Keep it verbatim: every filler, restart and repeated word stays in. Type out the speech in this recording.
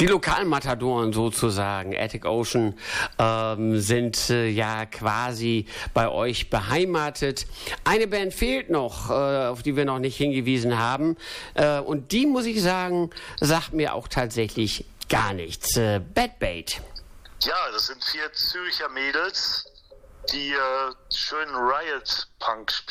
Die Lokalmatadoren sozusagen, Attic Ocean, ähm, sind äh, ja quasi bei euch beheimatet. Eine Band fehlt noch, äh, auf die wir noch nicht hingewiesen haben. Äh, und die, muss ich sagen, sagt mir auch tatsächlich gar nichts. Äh, Bad Bait. Ja, das sind vier Zürcher Mädels, die äh, schönen Riot-Punk spielen.